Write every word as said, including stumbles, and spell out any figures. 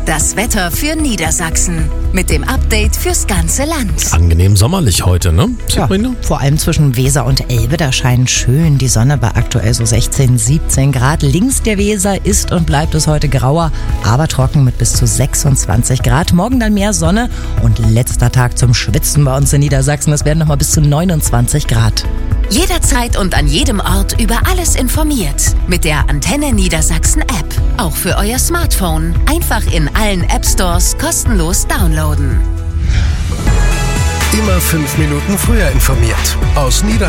Das Wetter für Niedersachsen mit dem Update fürs ganze Land. Angenehm sommerlich heute, ne? Ja, vor allem zwischen Weser und Elbe, da scheint schön die Sonne bei aktuell so sechzehn, siebzehn Grad. Links der Weser ist und bleibt es heute grauer, aber trocken mit bis zu sechsundzwanzig Grad. Morgen dann mehr Sonne und letzter Tag zum Schwitzen bei uns in Niedersachsen. Es werden nochmal bis zu neunundzwanzig Grad. Jederzeit und an jedem Ort über alles informiert. Mit der Antenne Niedersachsen App. Auch für euer Smartphone. Einfach in allen App Stores kostenlos downloaden. Immer fünf Minuten früher informiert. Aus Niedersachsen.